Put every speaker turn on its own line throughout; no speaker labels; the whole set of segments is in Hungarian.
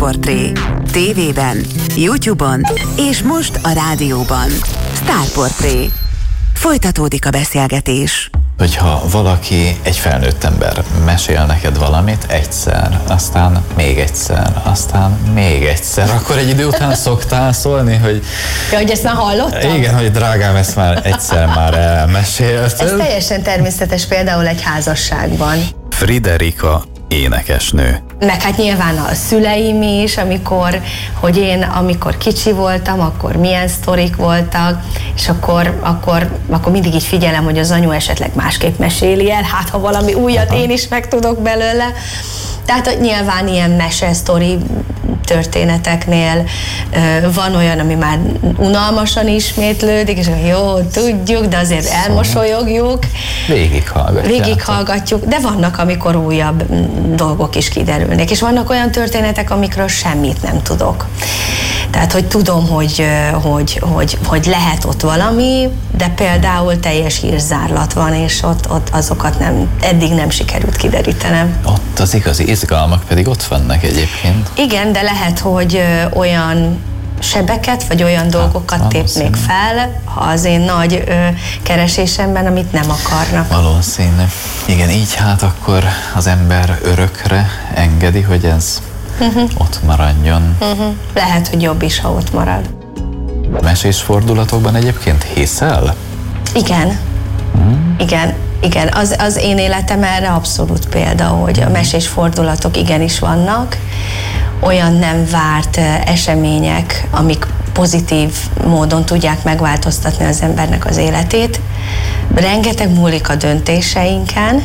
Sztárportré. TV-ben, YouTube-on és most a rádióban. Sztárportré. Folytatódik a beszélgetés.
Hogyha valaki, egy felnőtt ember mesél neked valamit egyszer, aztán még egyszer, aztán még egyszer, akkor egy idő után szoktál szólni, hogy...
Ja, hogy ezt már hallottam?
Igen, hogy drágám, ezt már egyszer már elmesélted.
Ez teljesen természetes például egy házasságban.
Friderika énekesnő.
Meg hát nyilván a szüleim is, amikor kicsi voltam, akkor milyen sztorik voltak, és akkor mindig így figyelem, hogy az anyu esetleg másképp meséli el, hát ha valami újat én is megtudok belőle. Tehát nyilván ilyen mese-sztori történeteteknél van olyan, ami már unalmasan ismétlődik, és jó, tudjuk, de azért elmosolyogjuk. Végighallgatjuk, de vannak, amikor újabb dolgok is kiderülnek, és vannak olyan történetek, amikről semmit nem tudok. Tehát, hogy tudom, hogy lehet ott valami, de például teljes hírzárlat van, és ott azokat eddig nem sikerült kiderítenem.
Ott az igazi izgalmak pedig ott vannak egyébként.
Igen, de lehet, hogy olyan sebeket, vagy olyan dolgokat tépnék fel az én nagy keresésemben, amit nem akarnak.
Valószínű. Igen, így hát akkor az ember örökre engedi, hogy ez ott maradjon.
Lehet, hogy jobb is, ha ott marad.
Mesés fordulatokban egyébként hiszel?
Igen. Igen. Az én életem erre abszolút példa, hogy a mesés fordulatok igenis vannak. Olyan nem várt események, amik pozitív módon tudják megváltoztatni az embernek az életét. Rengeteg múlik a döntéseinken,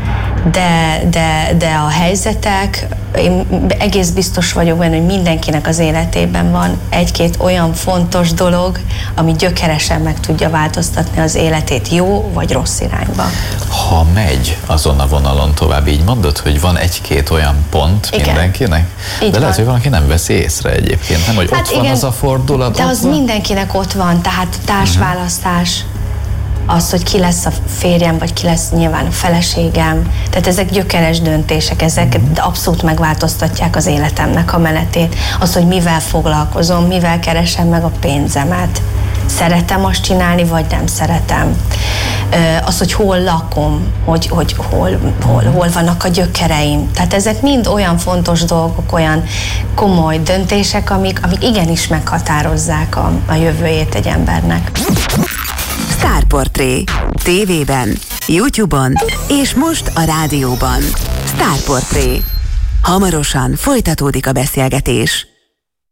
de a helyzetek, én egész biztos vagyok benne, hogy mindenkinek az életében van egy-két olyan fontos dolog, ami gyökeresen meg tudja változtatni az életét jó vagy rossz irányba.
Ha megy azon a vonalon tovább, így mondod, hogy van egy-két olyan pont mindenkinek?
Így
de lehet,
van.
hogy valaki nem veszi észre egyébként, nem? Hogy
Hát
ott van az a fordulat.
De az mindenkinek ott van, tehát társválasztás, az, hogy ki lesz a férjem, vagy ki lesz nyilván a feleségem. Tehát ezek gyökeres döntések, ezek abszolút megváltoztatják az életemnek a menetét. Az, hogy mivel foglalkozom, mivel keresem meg a pénzemet. Szeretem azt csinálni, vagy nem szeretem. Az, hogy hol lakom, hogy hol vannak a gyökereim. Tehát ezek mind olyan fontos dolgok, olyan komoly döntések, amik igenis meghatározzák a jövőjét egy embernek.
Sztárportré. TV-ben, YouTube-on és most a rádióban. Sztárportré. Hamarosan folytatódik a beszélgetés.